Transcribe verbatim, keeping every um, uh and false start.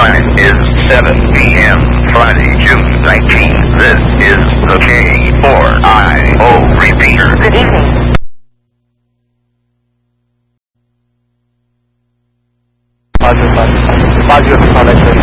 time is seven p m Friday, June nineteenth. This is the K four I O repeater. Good evening. Roger, roger. Roger,